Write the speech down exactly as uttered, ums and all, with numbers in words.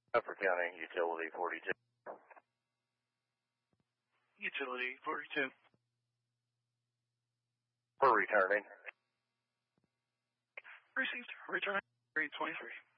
Upper County, Utility forty-two. Utility forty-two. For returning. Received. Returning. three twenty-three.